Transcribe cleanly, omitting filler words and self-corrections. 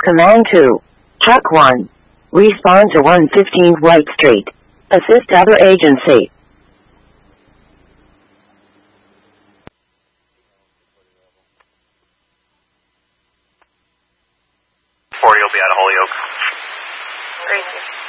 Command 2. Truck 1. Respond to 115 White Street. Assist other agency. 40 will be out of Holyoke. Great.